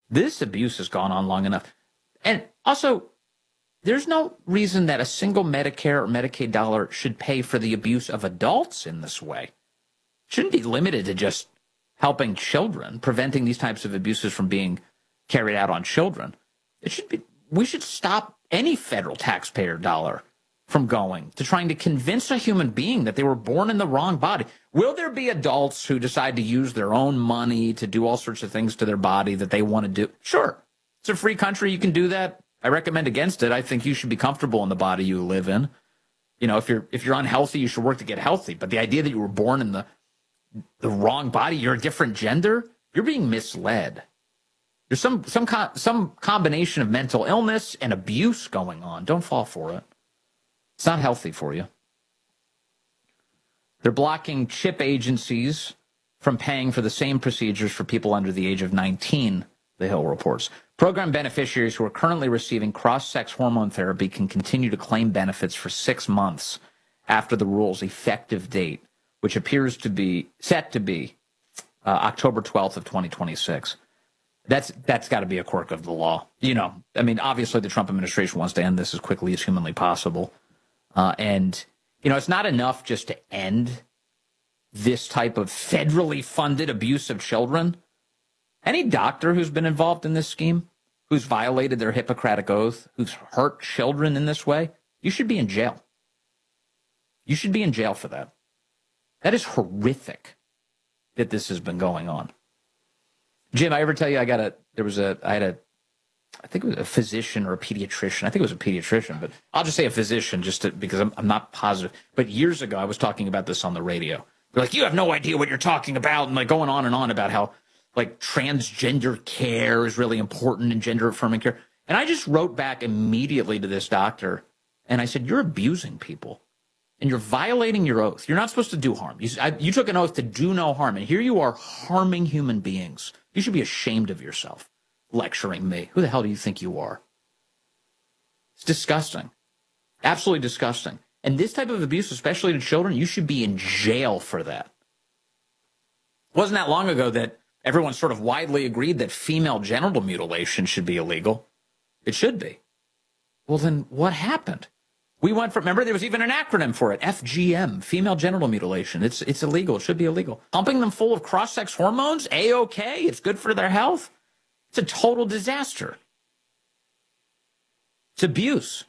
This abuse has gone on long enough. And also, there's no reason that a single Medicare or Medicaid dollar should pay for the abuse of adults in this way. It shouldn't be limited to just helping children, preventing these types of abuses from being carried out on children. We should stop any federal taxpayer dollar from going to trying to convince a human being that they were born in the wrong body. Will there be adults who decide to use their own money to do all sorts of things to their body that they want to do? Sure. It's a free country. You can do that. I recommend against it. I think you should be comfortable in the body you live in. You know, if you're unhealthy, you should work to get healthy. But the idea that you were born in the wrong body, you're a different gender, you're being misled. There's some combination of mental illness and abuse going on. Don't fall for it. It's not healthy for you. They're blocking CHIP agencies from paying for the same procedures for people under the age of 19, The Hill reports. Program beneficiaries who are currently receiving cross-sex hormone therapy can continue to claim benefits for 6 months after the rule's effective date, which appears to be set to be October 12th of 2026. That's got to be a quirk of the law. You know, I mean, obviously the Trump administration wants to end this as quickly as humanly possible. And, you know, it's not enough just to end this type of federally funded abuse of children. Any doctor who's been involved in this scheme, who's violated their Hippocratic oath, who's hurt children in this way, you should be in jail. You should be in jail for that. That is horrific that this has been going on. Jim, I ever tell you I had I think it was a physician or a pediatrician. I think it was a pediatrician, but I'll just say a physician because I'm not positive. But years ago, I was talking about this on the radio. They're like, you have no idea what you're talking about. And like going on about how like transgender care is really important and gender affirming care. And I just wrote back immediately to this doctor and I said, you're abusing people and you're violating your oath. You're not supposed to do harm. You took an oath to do no harm. And here you are harming human beings. You should be ashamed of yourself lecturing me. Who the hell do you think you are? It's disgusting. Absolutely disgusting. And this type of abuse, especially to children, you should be in jail for that. It wasn't that long ago that everyone sort of widely agreed that female genital mutilation should be illegal. It should be. Well, then what happened? We went from, remember, there was even an acronym for it, FGM, female genital mutilation. It's illegal. It should be illegal. Pumping them full of cross-sex hormones, A-OK. It's good for their health. It's a total disaster. It's abuse.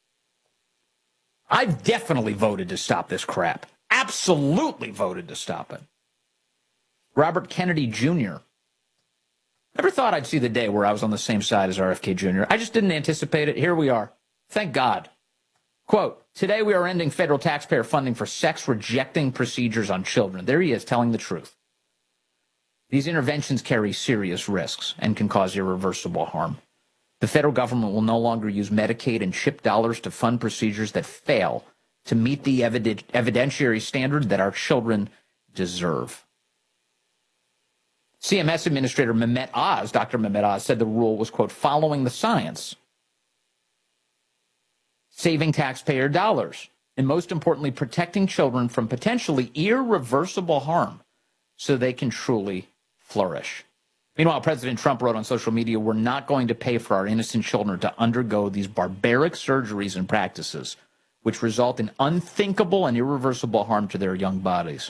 I've definitely voted to stop this crap. Absolutely voted to stop it. Robert Kennedy Jr. Never thought I'd see the day where I was on the same side as RFK Jr. I just didn't anticipate it. Here we are. Thank God. Quote, today we are ending federal taxpayer funding for sex-rejecting procedures on children. There he is, telling the truth. These interventions carry serious risks and can cause irreversible harm. The federal government will no longer use Medicaid and CHIP dollars to fund procedures that fail to meet the evidentiary standard that our children deserve. CMS Administrator Mehmet Oz, Dr. Mehmet Oz, said the rule was, quote, following the science, saving taxpayer dollars, and most importantly, protecting children from potentially irreversible harm so they can truly flourish. Meanwhile, President Trump wrote on social media, we're not going to pay for our innocent children to undergo these barbaric surgeries and practices, which result in unthinkable and irreversible harm to their young bodies.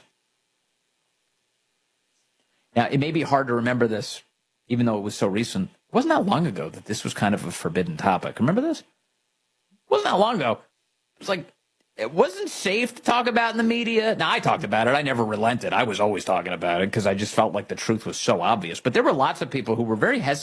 Now, it may be hard to remember this, even though it was so recent. It wasn't that long ago that this was kind of a forbidden topic. Remember this? It wasn't that long ago. It was like, it wasn't safe to talk about in the media. Now, I talked about it. I never relented. I was always talking about it because I just felt like the truth was so obvious. But there were lots of people who were very hesitant